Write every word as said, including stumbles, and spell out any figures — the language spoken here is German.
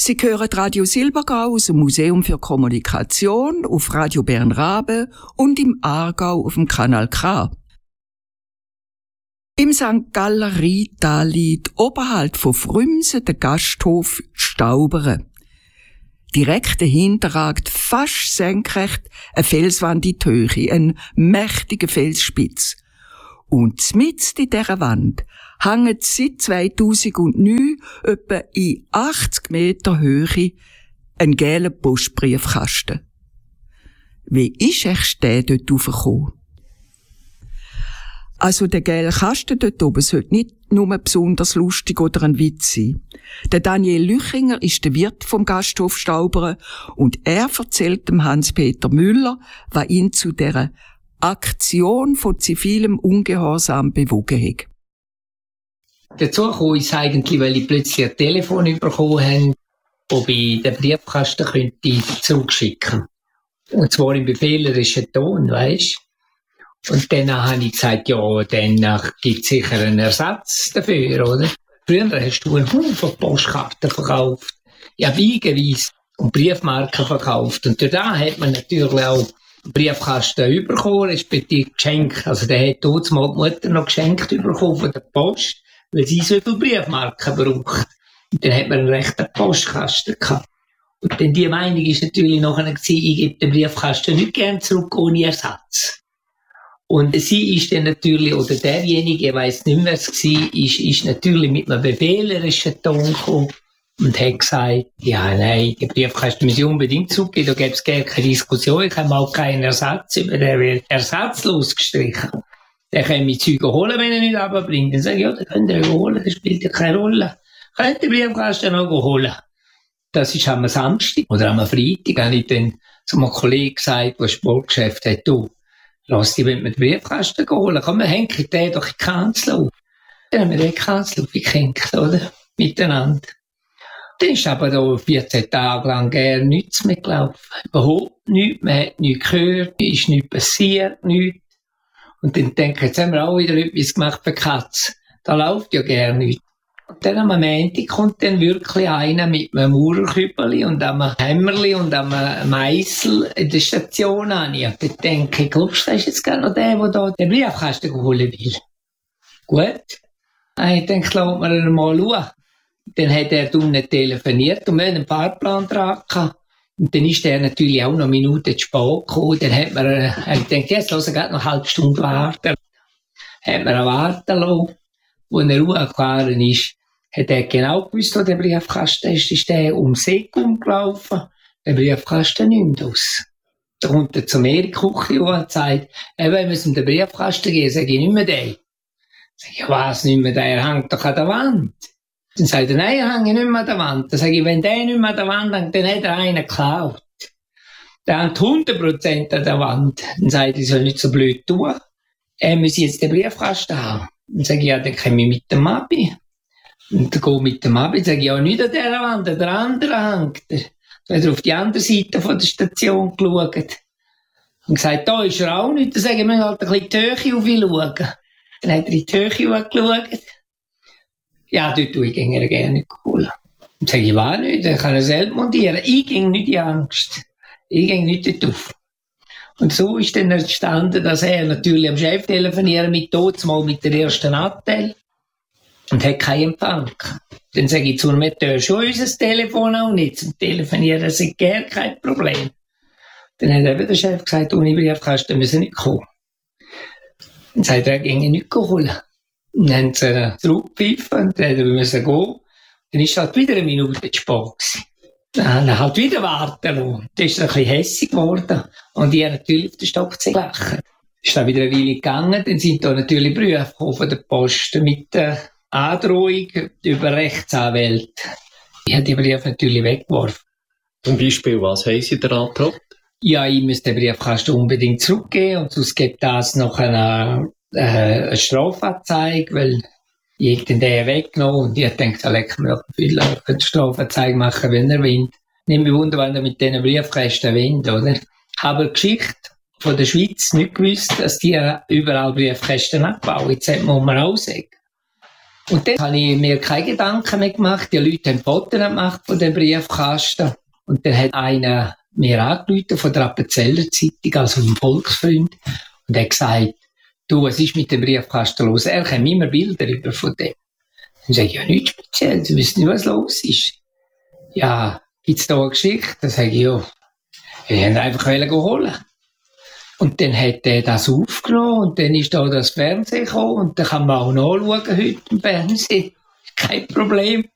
Sie hören Radio Silbergau aus dem Museum für Kommunikation auf Radio Bern-Rabe und im Aargau auf dem Kanal K. Im Sankt Galler Rheintal liegt oberhalb von Frümsen der Gasthof Staubere. Direkt dahinter ragt fast senkrecht eine Felswand in die Höhe, ein mächtiger Felsspitz. Und mitten in dieser Wand hängt seit zweitausendneun etwa in achtzig Meter Höhe ein gelber Postbriefkasten. Wie ist echt der dort raufgekommen? Also der gelbe Kasten dort oben sollte nicht nur besonders lustig oder ein Witz sein. Der Daniel Lüchinger ist der Wirt vom Gasthof Staubere und er erzählt dem Hans-Peter Müller, was ihn zu dieser Aktion von zivilem Ungehorsam bewogen hat. Dazu kam es eigentlich, weil ich plötzlich ein Telefon bekommen habe, ob ich den Briefkasten könnte zurückschicken. Und zwar im befehlerischen Ton, weisst. Und dann habe ich gesagt, ja, dann gibt es sicher einen Ersatz dafür, oder? Früher hast du einen Haufen Postkarten verkauft. Ja, beigeweise und Briefmarken verkauft. Und da hat man natürlich auch Briefkasten bekommen, respektive geschenkt. Also der hat damals mal die Mutter noch geschenkt bekommen von der Post, weil sie so viele Briefmarken braucht. Und dann hat man einen rechten Postkasten gehabt. Und dann die Meinung ist natürlich nachher gewesen, ich gebe den Briefkasten nicht gern zurück ohne Ersatz. Und sie ist dann natürlich, oder derjenige, ich weiss nicht mehr, wer es war, ist, ist natürlich mit einem befehlerischen Ton gekommen und hat gesagt, ja, nein, den Briefkasten müssen Sie unbedingt zurückgeben, da gäbe es gar keine Diskussion, ich habe mal keinen Ersatz, über den wird ersatzlos gestrichen. Der kann mich Zeug holen, wenn er nicht runterbringt. Dann sage ich, ja, den könnt ihr holen, das spielt ja keine Rolle. Könnt ihr den Briefkasten noch holen? Das ist am Samstag oder am Freitag, habe ich dann zu einem Kollegen gesagt, der Sportgeschäft hat, du, lass dich mit dem Briefkasten holen. Komm, wir hängen den doch in die Kanzel auf. Dann haben wir den Kanzel aufgehängt, oder? Miteinander. Dann ist aber da vierzehn Tage lang gar nichts mehr gelaufen. Überhaupt nichts. Man hat nichts gehört, ist nichts passiert, nichts. Und dann denke ich, jetzt haben wir auch wieder etwas gemacht für Katz. Da läuft ja gar nichts. Und dann am Montag kommt dann wirklich einer mit einem Maurerkübeli und einem Hämmerli und einem Meissel in der Station an. Und dann denke ich, glaubst du, das ist jetzt gar noch der, der da den Briefkasten holen will? Gut. Ich denke, lass mir ihn mal schauen. Dann hat er unten telefoniert und wir haben einen Fahrplan dran gehabt. Und dann ist er natürlich auch noch eine Minute zu spät gekommen. Dann hat man, äh, ich denke, jetzt lassen wir gerade noch eine halbe Stunde warten. Hat man ihn warten lassen. Als er hochgefahren ist, hat er genau gewusst, wo der Briefkasten ist. Ist der um Säck umgelaufen, der Briefkasten nicht mehr aus. Da kommt er zum Erikuchi und sagt, er will mir den Briefkasten geben. Sag ich, nicht mehr den. Sag ich, was, nicht mehr den? Er hängt doch an der Wand. Dann sagt er, nein, er hängt nicht mehr an der Wand. Dann sage ich, wenn der nicht mehr an der Wand hängt, dann hat er einen geklaut. Der hängt hundert Prozent an der Wand. Dann sagt er, ich soll nicht so blöd tun. Er muss jetzt den Briefkasten haben. Dann sage ich, ja, dann komme ich mit dem Abi. Und dann gehe ich mit dem Abi, sage ich, ja, nicht an dieser Wand, an der anderen hängt er. Dann hat er auf die andere Seite von der Station geschaut. Und gesagt, da ist er auch nicht. Dann sage ich, wir müssen halt ein bisschen die Höhe aufschauen. Dann hat er in die Höhe geschaut. Ja, dort tue ich ihn gerne nicht holen. Dann sage ich, war nicht, dann kann er selbst montieren. Ich ging nicht in Angst. Ich ging nicht dort auf. Und so ist dann entstanden, dass er natürlich am Chef telefonieren mit dort mal mit der ersten Nattel und hat keinen Empfang. Dann sage ich zu ihm, wir tun schon unser Telefon auch nicht zum Telefonieren, das ist gar kein Problem. Dann hat eben der Chef gesagt, ohne Briefkasten müssen nicht kommen. Dann sagt er, er ginge nicht holen. Dann haben sie ihn zurückgepfiffen und dann mussten wir gehen. Dann ist halt wieder eine Minute zu spät gewesen. Dann haben wir halt wieder warten lassen. Dann ist er ein bisschen hässig geworden. Und ich habe natürlich auf den Stock gelacht. Ist dann wieder eine Weile gegangen. Dann sind da natürlich Briefe von der Post mit der Androhung über Rechtsanwälte. Ich habe die Briefe natürlich weggeworfen. Zum Beispiel, was haben Sie da angedroht? Ja, ich muss den Briefkasten unbedingt zurückgeben und sonst gibt das noch eine, äh, eine Strafanzeige, weil ich habe den weggenommen und ich denke, da leck mir viel auf die Strafanzeige machen, wenn er will. Nicht mehr Wunder, wenn er mit diesen Briefkästen will, oder? Ich habe die Geschichte von der Schweiz nicht gewusst, dass die überall Briefkästen abbauen. Jetzt muss man auch sagen. Und dann habe ich mir keine Gedanken mehr gemacht. Die Leute haben Fotos gemacht von dem Briefkasten. Und dann hat einer mir angerufen von der Appenzeller Zeitung, also vom Volksfreund, und hat gesagt, du, was ist mit dem Briefkasten los? Er kommt immer Bilder über von dem. Dann sage ich, ja, nichts speziell, sie wissen nicht, was los ist. Ja, gibt's da eine Geschichte? Dann sage ich, ja, wir haben einfach holen. Und dann hat er das aufgenommen und dann ist da das Fernsehen gekommen und dann kann man auch nachschauen heute im Fernsehen. Kein Problem.